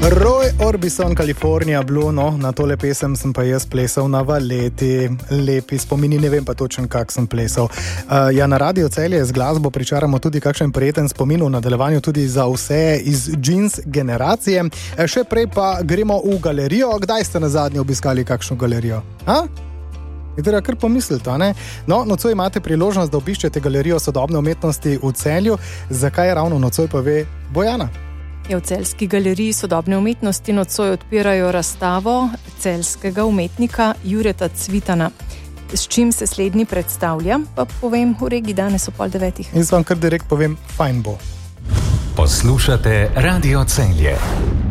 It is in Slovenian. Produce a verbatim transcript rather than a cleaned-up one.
Roy Orbison, Kalifornija, Blue, no, na tole pesem sem pa jaz plesal na Valeti, lepi spomini, ne vem pa točen, kak sem plesal. Uh, ja, na Radio Celje z glasbo pričaramo tudi kakšen prijeten spomin v nadaljevanju tudi za vse iz jeans generacije. E, še prej pa gremo v galerijo. Kdaj ste na zadnje obiskali kakšno galerijo? Ha? Je treba kar pomisliti, ne? No, nocoj imate priložnost, da obiščete galerijo sodobne umetnosti v Celju. Zakaj ravno nocoj, pa ve Bojana? Ja, v Celjski galeriji sodobne umetnosti nocoj odpirajo razstavo celjskega umetnika Jureta Cvitana. S čim se slednji predstavlja, pa povem v regiji danes o pol devetih. In vam kar direkt povem, fajn bo. Poslušate Radio Celje.